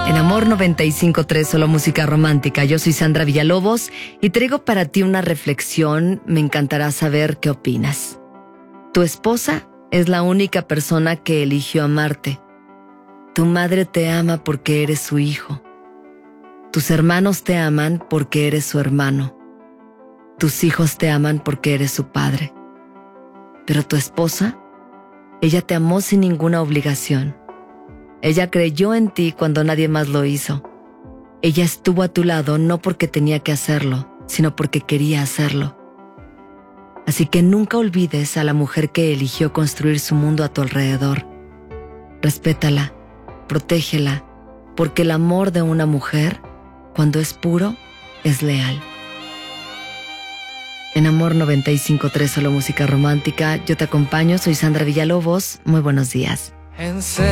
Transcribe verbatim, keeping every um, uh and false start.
En Amor noventa y cinco punto tres, solo música romántica. Yo soy Sandra Villalobos y traigo para ti una reflexión. Me encantará saber qué opinas. Tu esposa es la única persona que eligió amarte. Tu madre te ama porque eres su hijo. Tus hermanos te aman porque eres su hermano. Tus hijos te aman porque eres su padre. Pero tu esposa, ella te amó sin ninguna obligación. Ella creyó en ti cuando nadie más lo hizo. Ella estuvo a tu lado no porque tenía que hacerlo, sino porque quería hacerlo. Así que nunca olvides a la mujer que eligió construir su mundo a tu alrededor. Respétala, protégela, porque el amor de una mujer, cuando es puro, es leal. En Amor noventa y cinco punto tres, solo música romántica, yo te acompaño, soy Sandra Villalobos. Muy buenos días.